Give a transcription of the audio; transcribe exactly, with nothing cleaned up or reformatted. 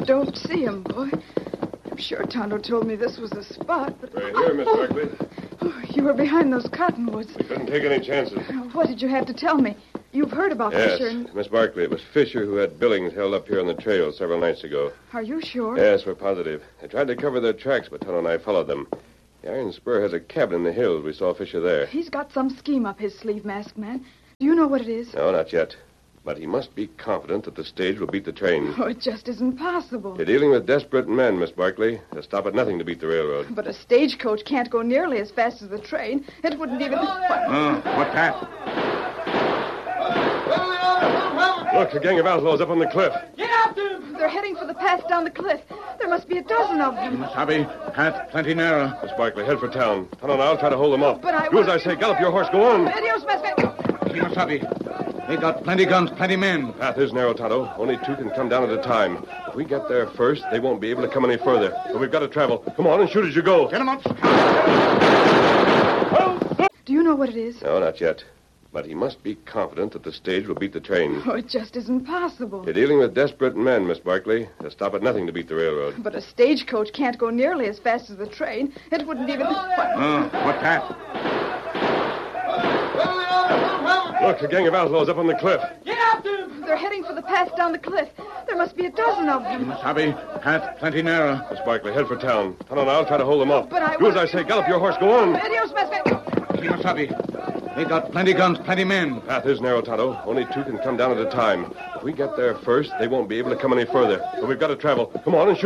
don't see him, boy. I'm sure Tonto told me this was the spot, but... Right here, Miss Barkley. Oh, you were behind those cottonwoods. We couldn't take any chances. What did you have to tell me? You've heard about Yes, Fisher and... Miss Barkley, it was Fisher who had Billings held up here on the trail several nights ago. Are you sure? Yes, we're positive. They tried to cover their tracks, but Tonto and I followed them. The Iron Spur has a cabin in the hills. We saw Fisher there. He's got some scheme up his sleeve, Masked Man. Do you know what it is? No, not yet. But he must be confident that the stage will beat the train. Oh, it just isn't possible. You're dealing with desperate men, Miss Barkley. They'll stop at nothing to beat the railroad. But a stagecoach can't go nearly as fast as the train. It wouldn't even... Oh, what's that? Look, a gang of outlaws up on the cliff. Get after them! They're heading for the path down the cliff. There must be a dozen of them. Wasabi, path plenty narrow. Miss Barkley, head for town. Tonto and I'll try to hold them off. But I... Do as I say. Gallop your horse. Go on. Adios, Masked Man. See, Wasabi. They got plenty guns, plenty men. The path is narrow, Tonto. Only two can come down at a time. If we get there first, they won't be able to come any further. But we've got to travel. Come on and shoot as you go. Get them up. Do you know what it is? No, not yet. But he must be confident that the stage will beat the train. Oh, it just isn't possible. You're dealing with desperate men, Miss Barkley. They'll stop at nothing to beat the railroad. But a stagecoach can't go nearly as fast as the train. It wouldn't even... Oh, what's that? Look, a gang of outlaws up on the cliff. Get after them! They're heading for the path down the cliff. There must be a dozen of them. Wasabi, path plenty narrow. Miss Barkley, head for town. Tonto and I'll try to hold them off. But I... Do as I say. Gallop your horse. Go on. Adios, Masked Man. See, Wasabi. They got plenty guns, plenty men. The path is narrow, Tonto. Only two can come down at a time. If we get there first, they won't be able to come any further. But we've got to travel. Come on and shoot.